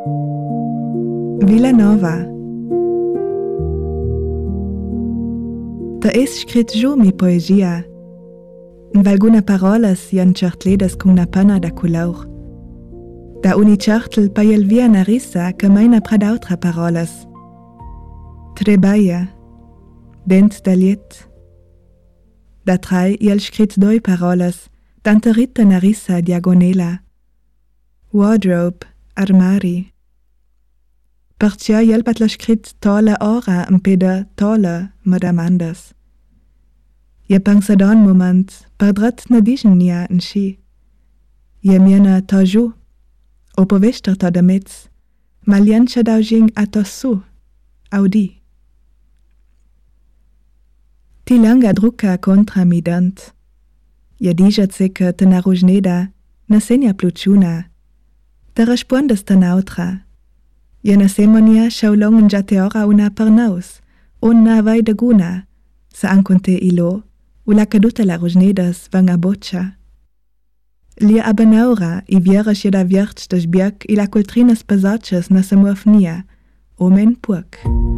Vila Nova. Da es scrit giù mi poesia. In valguna parolas jan certledas con na pana da color. Da uni certel pa jel via na rissa ca meina pradautra parolas. Trebaia. Dent da liet. Da trai jel scrit doi parolas, tanta ritta na rissa diagonela. Wardrobe, armari. Percia jel pat la scrit tola ora un peda tola madamandas. Je pensa don moment, perdrat na dižnja in schi. Je miena toju, opovešter to da mec, maljenča daužing a to su, audi. Ti langa druka kontra mi dant. Je dižat se ka te naružneda, na senja plučuna. Te respondes te nautra. Je na semonia šaulongen jateora una pernaus, una vaideguna, sa anconte ilo, u la caduta la rujnedas vanga boccia. Lia abanaura i vieras je da vierč des bjerg i la coltrinas pesaches na samuafnia, omen puc.